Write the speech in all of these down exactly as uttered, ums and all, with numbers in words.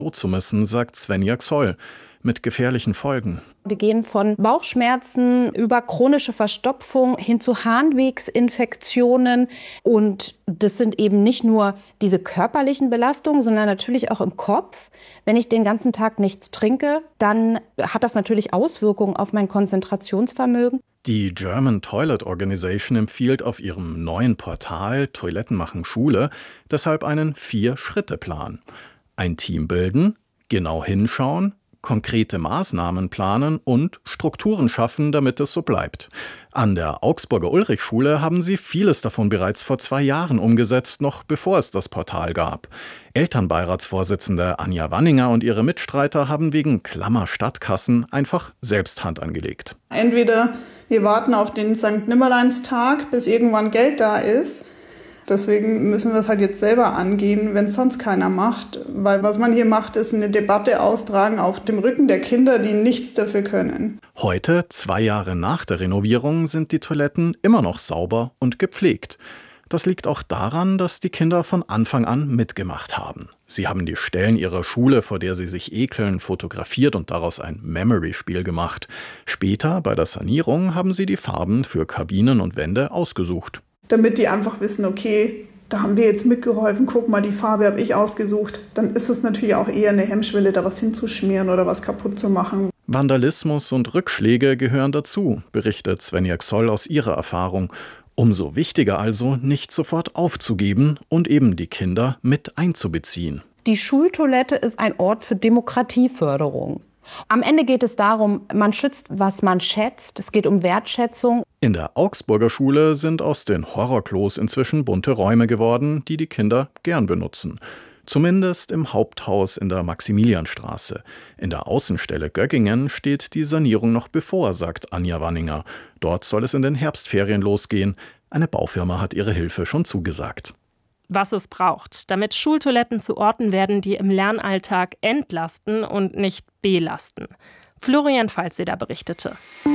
zu müssen, sagt Svenja Xoll, mit gefährlichen Folgen. Wir gehen von Bauchschmerzen über chronische Verstopfung hin zu Harnwegsinfektionen. Und das sind eben nicht nur diese körperlichen Belastungen, sondern natürlich auch im Kopf. Wenn ich den ganzen Tag nichts trinke, dann hat das natürlich Auswirkungen auf mein Konzentrationsvermögen. Die German Toilet Organization empfiehlt auf ihrem neuen Portal Toiletten machen Schule deshalb einen Vier-Schritte-Plan. Ein Team bilden, genau hinschauen, konkrete Maßnahmen planen und Strukturen schaffen, damit es so bleibt. An der Augsburger Ulrichschule haben sie vieles davon bereits vor zwei Jahren umgesetzt, noch bevor es das Portal gab. Elternbeiratsvorsitzende Anja Wanninger und ihre Mitstreiter haben wegen klammer Stadtkassen einfach selbst Hand angelegt. Entweder wir warten auf den Sankt Nimmerleinstag, bis irgendwann Geld da ist. Deswegen müssen wir es halt jetzt selber angehen, wenn es sonst keiner macht. Weil was man hier macht, ist eine Debatte austragen auf dem Rücken der Kinder, die nichts dafür können. Heute, zwei Jahre nach der Renovierung, sind die Toiletten immer noch sauber und gepflegt. Das liegt auch daran, dass die Kinder von Anfang an mitgemacht haben. Sie haben die Stellen ihrer Schule, vor der sie sich ekeln, fotografiert und daraus ein Memory-Spiel gemacht. Später, bei der Sanierung, haben sie die Farben für Kabinen und Wände ausgesucht. Damit die einfach wissen, okay, da haben wir jetzt mitgeholfen, guck mal, die Farbe habe ich ausgesucht. Dann ist es natürlich auch eher eine Hemmschwelle, da was hinzuschmieren oder was kaputt zu machen. Vandalismus und Rückschläge gehören dazu, berichtet Svenja Xoll aus ihrer Erfahrung. Umso wichtiger also, nicht sofort aufzugeben und eben die Kinder mit einzubeziehen. Die Schultoilette ist ein Ort für Demokratieförderung. Am Ende geht es darum, man schützt, was man schätzt. Es geht um Wertschätzung. In der Augsburger Schule sind aus den Horrorklos inzwischen bunte Räume geworden, die die Kinder gern benutzen. Zumindest im Haupthaus in der Maximilianstraße. In der Außenstelle Göggingen steht die Sanierung noch bevor, sagt Anja Wanninger. Dort soll es in den Herbstferien losgehen. Eine Baufirma hat ihre Hilfe schon zugesagt. Was es braucht, damit Schultoiletten zu Orten werden, die im Lernalltag entlasten und nicht belasten. Florian Falzeder berichtete.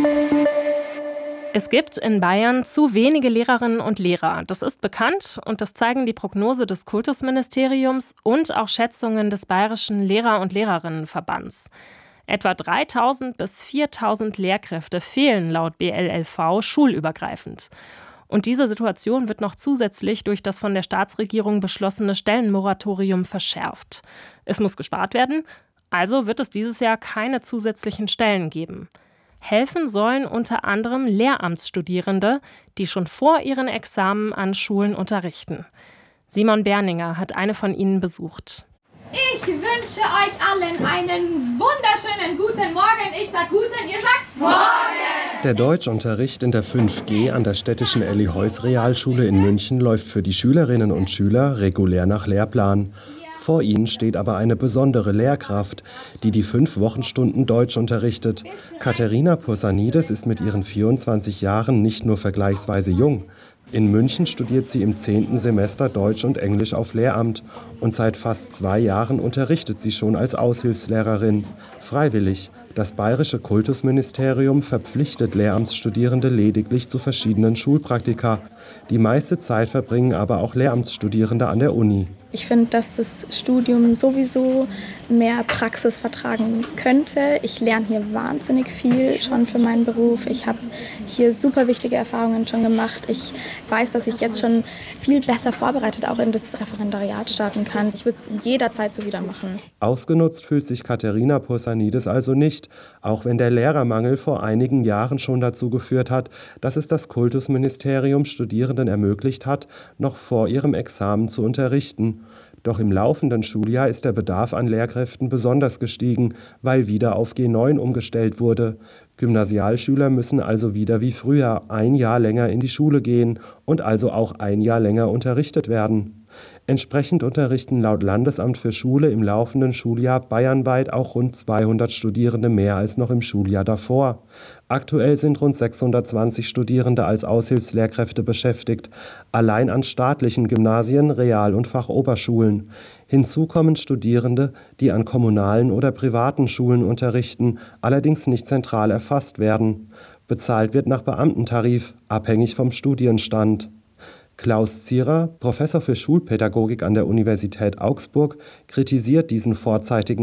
Es gibt in Bayern zu wenige Lehrerinnen und Lehrer. Das ist bekannt und das zeigen die Prognose des Kultusministeriums und auch Schätzungen des Bayerischen Lehrer- und Lehrerinnenverbands. Etwa dreitausend bis viertausend Lehrkräfte fehlen laut B L L V schulübergreifend. Und diese Situation wird noch zusätzlich durch das von der Staatsregierung beschlossene Stellenmoratorium verschärft. Es muss gespart werden, also wird es dieses Jahr keine zusätzlichen Stellen geben. Helfen sollen unter anderem Lehramtsstudierende, die schon vor ihren Examen an Schulen unterrichten. Simon Berninger hat eine von ihnen besucht. Ich wünsche euch allen einen wunderschönen guten Morgen. Ich sag guten, ihr sagt Morgen. Der Deutschunterricht in der fünf G an der städtischen Elli-Heuss-Realschule in München läuft für die Schülerinnen und Schüler regulär nach Lehrplan. Vor ihnen steht aber eine besondere Lehrkraft, die die fünf Wochenstunden Deutsch unterrichtet. Katharina Pursanides ist mit ihren vierundzwanzig Jahren nicht nur vergleichsweise jung. In München studiert sie im zehnten Semester Deutsch und Englisch auf Lehramt und seit fast zwei Jahren unterrichtet sie schon als Aushilfslehrerin. Freiwillig. Das Bayerische Kultusministerium verpflichtet Lehramtsstudierende lediglich zu verschiedenen Schulpraktika. Die meiste Zeit verbringen aber auch Lehramtsstudierende an der Uni. Ich finde, dass das Studium sowieso mehr Praxis vertragen könnte. Ich lerne hier wahnsinnig viel schon für meinen Beruf. Ich habe hier super wichtige Erfahrungen schon gemacht. Ich weiß, dass ich jetzt schon viel besser vorbereitet auch in das Referendariat starten kann. Ich würde es jederzeit so wieder machen. Ausgenutzt fühlt sich Katharina Pursanides also nicht, auch wenn der Lehrermangel vor einigen Jahren schon dazu geführt hat, dass es das Kultusministerium Studierenden ermöglicht hat, noch vor ihrem Examen zu unterrichten. Doch im laufenden Schuljahr ist der Bedarf an Lehrkräften besonders gestiegen, weil wieder auf G neun umgestellt wurde. Gymnasialschüler müssen also wieder wie früher ein Jahr länger in die Schule gehen und also auch ein Jahr länger unterrichtet werden. Entsprechend unterrichten laut Landesamt für Schule im laufenden Schuljahr bayernweit auch rund zweihundert Studierende mehr als noch im Schuljahr davor. Aktuell sind rund sechshundertzwanzig Studierende als Aushilfslehrkräfte beschäftigt, allein an staatlichen Gymnasien, Real- und Fachoberschulen. Hinzu kommen Studierende, die an kommunalen oder privaten Schulen unterrichten, allerdings nicht zentral erfasst werden. Bezahlt wird nach Beamtentarif, abhängig vom Studienstand. Klaus Zierer, Professor für Schulpädagogik an der Universität Augsburg, kritisiert diesen vorzeitigen